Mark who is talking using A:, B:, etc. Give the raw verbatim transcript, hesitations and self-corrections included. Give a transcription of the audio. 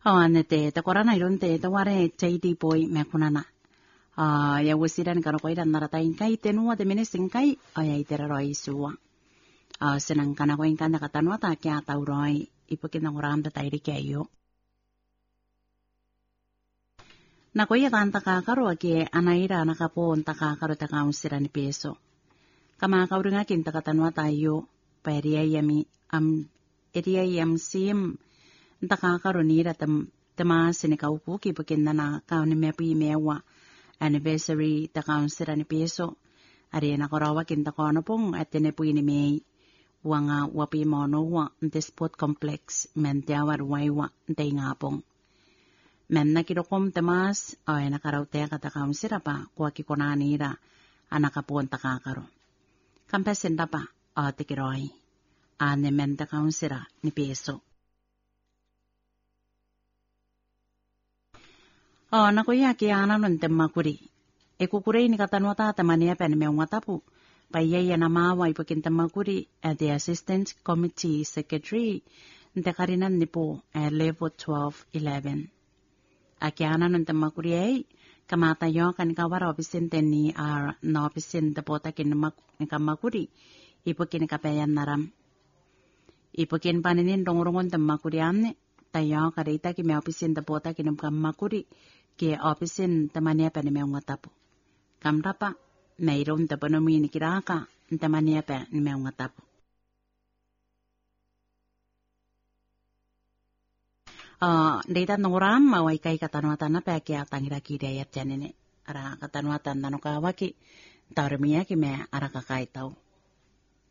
A: ane te te korana irun te te ware chaiti poi me kunana. Ah ya wasiran karo ko iran naratain kai tenua de menesin kai ay itera roi suwa. Ah senang kana ko inkanda katanwa ta kya tauroi ipokin ng oram da tairi kayo. Na ko iya kanta kakaro ke anaira nakapon ta kakaro ta kaunsiran ni peso. Kama kauringa kinta katanwa tayo pairia yami am eria yam sim ta kakaro nira tam tama sinikaupu ki pokin na kauni mepi mewa anniversary ta kaunsiran ni peso. Ari na korawa kinta kono pong atene po ini may wanga wapi mono wa nte sport complex mentiawar waiwa nte ngapong. Men na kirokom temas ay nakarautea kata kaunsira pa kwa kikonanira anakapon takakaro. Kampesin da pa o tikiroi ane men ta kaunsira ni peso. O nakuya kiana nun temakuri. Ekukurei ni katanwata tamania pen me watapu. Payaya na mawa ipakin temakuri at the Assistant Committee Secretary nte karinan ni po at level twelve eleven. Akiana nun temakuri ay kamata yo kan kawara opisin teni ar na opisin tapota kin kamakuri ipakin kapayan naram. Ipakin paninin rongrungon temakuri ane tayo karita ki me opisin tapota kin kamakuri ki opisin tamania pen me watapu. Kamrapa mayroon tapanumi ni kiraka ntamania pa ni me watapu. Ah, data noram mawai kai katanwatan na pa kaya tangira kidayat janine. Ara katanwatan tanokawaki taurmiya ki me ara kakai tau.